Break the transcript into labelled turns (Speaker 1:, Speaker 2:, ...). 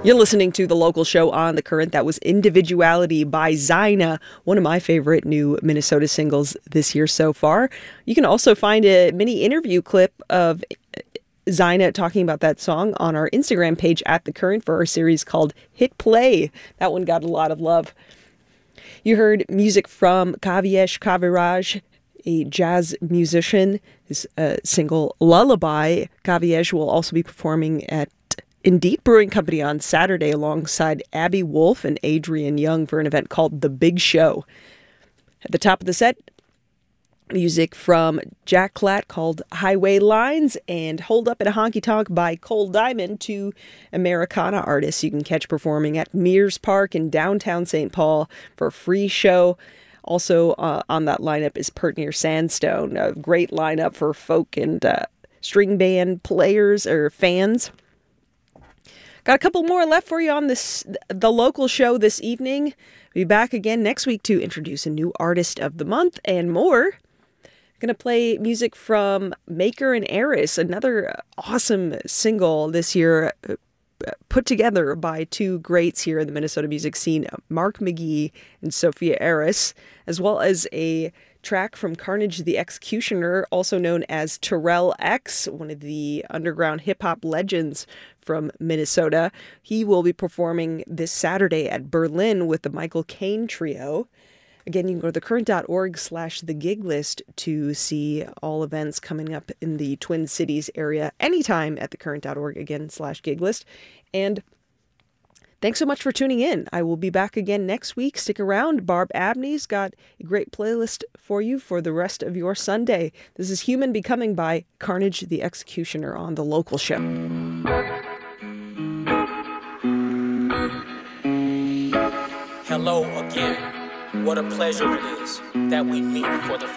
Speaker 1: You're listening to The Local Show on The Current. That was Individuality by Zyna, one of my favorite new Minnesota singles this year so far. You can also find a mini interview clip of Zyna talking about that song on our Instagram page at The Current for our series called Hit Play. That one got a lot of love. You heard music from Kavyesh Kaviraj, a jazz musician. His single Lullaby. Kavyesh will also be performing at Indeed Brewing Company on Saturday alongside Abby Wolf and Adrian Young for an event called The Big Show. At the top of the set, music from Jack Klatt called Highway Lines and Hold Up in a Honky Tonk by Cole Diamond, two Americana artists you can catch performing at Mears Park in downtown St. Paul for a free show. Also on that lineup is Pert Near Sandstone, a great lineup for folk and string band players or fans. Got a couple more left for you on the local show this evening. We'll be back again next week to introduce a new artist of the month and more. Going to play music from Maker and Eris, another awesome single this year put together by two greats here in the Minnesota music scene, Mark McGee and Sophia Eris, as well as a track from Carnage the Executioner, also known as Terrell X, one of the underground hip-hop legends from Minnesota. He will be performing this Saturday at Berlin with the Michael Caine Trio. Again, you can go to thecurrent.org/thegiglist to see all events coming up in the Twin Cities area anytime at thecurrent.org, again, /giglist. And thanks so much for tuning in. I will be back again next week. Stick around. Barb Abney's got a great playlist for you for the rest of your Sunday. This is Human Becoming by Carnage the Executioner on The Local Show.
Speaker 2: Hello again. What a pleasure it is that we meet for the